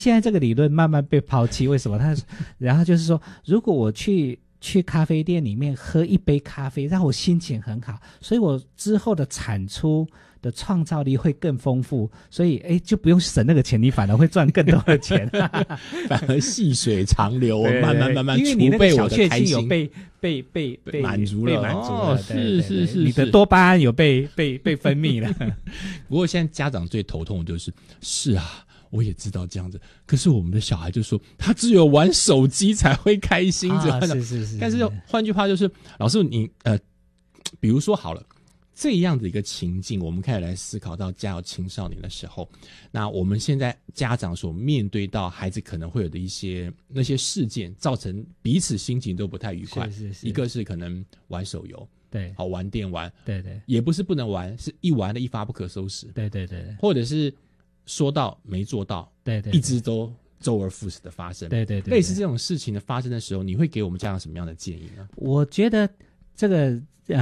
现在这个理论慢慢被抛弃，为什么？然后就是说，如果我去咖啡店里面喝一杯咖啡，让我心情很好，所以我之后的产出的创造力会更丰富，所以就不用省那个钱，你反而会赚更多的钱反而细水长流，我慢慢因为你那个小确幸有被满足了，是， 你的多巴胺有被分泌了。 不过现在家长最头痛的就是啊，我也知道这样子，可是我们的小孩就说他只有玩手机才会开心， 是。 但是换句话就是，老师你比如说好了，这样的一个情境，我们开始来思考到家有青少年的时候，那我们现在家长所面对到孩子可能会有的那些事件，造成彼此心情都不太愉快。 是一个是可能玩手游， 对， 好玩电玩， 对， 也不是不能玩，是一玩的一发不可收拾， 对， 或者是说到没做到，对，一直都周而复始的发生，对，类似这种事情的发生的时候，你会给我们家长什么样的建议呢？ 我觉得这个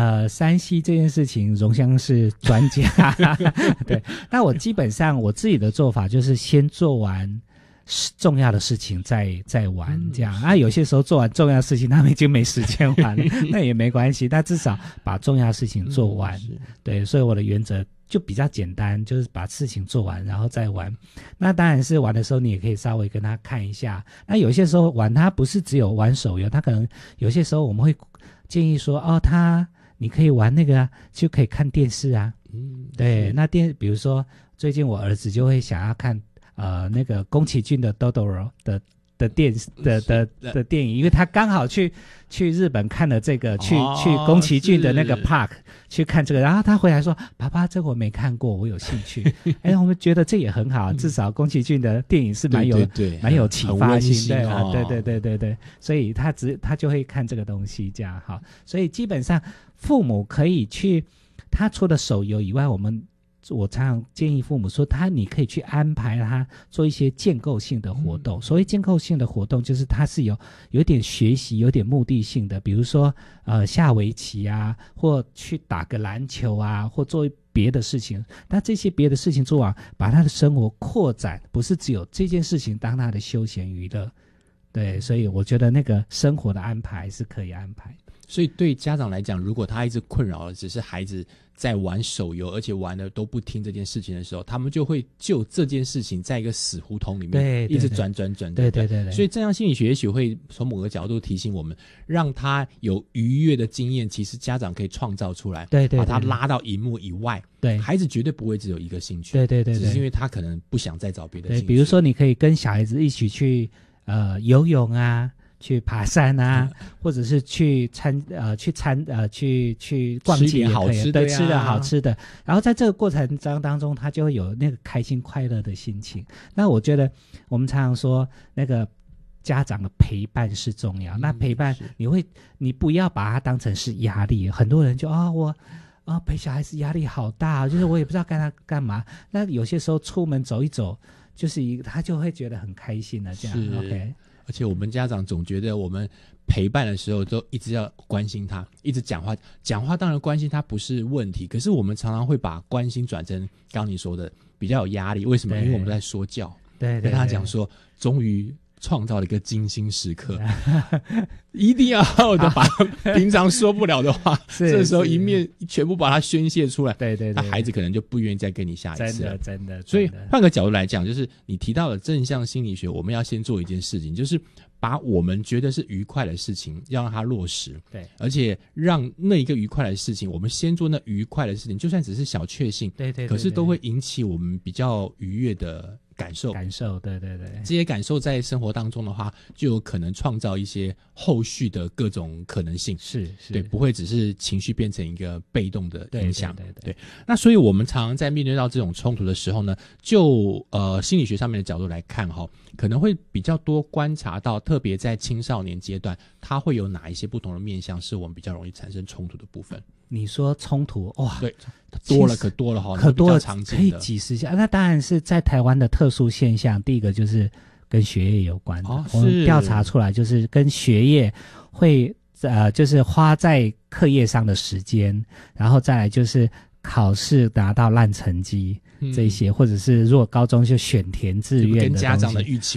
3C 这件事情，荣香是专家，对。那我基本上我自己的做法就是先做完重要的事情再玩，这样有些时候做完重要的事情，他们已经没时间玩了，那也没关系，但至少把重要的事情做完，对。所以我的原则就比较简单，就是把事情做完然后再玩。那当然是玩的时候你也可以稍微跟他看一下，那有些时候玩他不是只有玩手游，他可能有些时候我们会建议说你可以玩那个就可以看电视啊，对。那比如说最近我儿子就会想要看那个宫崎骏的 Totoro 的电影，因为他刚好去日本看了这个，去宫崎骏的那个 park 去看这个，然后他回来说爸爸这个我没看过，我有兴趣。我们觉得这也很好，至少宫崎骏的电影是蛮有启发性的，对，所以他就会看这个东西，这样好。所以基本上父母可以去，他除了手游以外，我常常建议父母说你可以去安排他做一些建构性的活动，所谓建构性的活动就是他是有点学习有点目的性的，比如说下围棋啊，或去打个篮球啊，或做别的事情。那这些别的事情做完，把他的生活扩展，不是只有这件事情当他的休闲娱乐，对。所以我觉得那个生活的安排是可以安排。 所以对家长来讲，如果他一直困扰的只是孩子在玩手游，而且玩的都不听这件事情的时候，他们就会就这件事情在一个死胡同里面一直转， 对。 所以正向心理学也许会从某个角度提醒我们，让他有愉悦的经验，其实家长可以创造出来，对，把他拉到荧幕以外，对，孩子绝对不会只有一个兴趣，对，只是因为他可能不想再找别的兴趣。对， 比如说你可以跟小孩子一起去游泳啊，去爬山啊，或者是去逛街也可以，对，吃的好吃的。然后在这个过程当中，他就会有那个开心快乐的心情。那我觉得我们常常说那个家长的陪伴是重要。那陪伴你不要把它当成是压力。很多人就陪小孩子压力好大，就是我也不知道跟他干嘛。那有些时候出门走一走，就是他就会觉得很开心了，这样 OK。 而且我们家长总觉得我们陪伴的时候都一直要关心他，一直讲话当然关心他不是问题，可是我们常常会把关心转成刚你说的比较有压力。为什么？因为我们在说教，对，跟他讲说终于创造了一个精心时刻，一定要好好的把平常说不了的话这时候一面全部把它宣泄出来，对，那孩子可能就不愿意再跟你下一次了，真的。所以换个角度来讲，就是你提到的正向心理学，我们要先做一件事情，就是把我们觉得是愉快的事情要让它落实，对，而且让那一个愉快的事情，我们先做那愉快的事情，就算只是小确幸，对，可是都会引起我们比较愉悦的感受，对，这些感受在生活当中的话，就有可能创造一些后续的各种可能性，是对，不会只是情绪变成一个被动的影响，对。那所以我们常常在面对到这种冲突的时候呢，就心理学上面的角度来看可能会比较多观察到，特别在青少年阶段，它会有哪一些不同的面向是我们比较容易产生冲突的部分。 你说冲突哇，对， 可多了可以几十下。那当然是在台湾的特殊现象，第一个就是跟学业有关的，我们调查出来就是跟学业会就是花在课业上的时间，然后再来就是考试拿到烂成绩， 这一些，或者是如果高中就选填志愿的跟家长的东西预期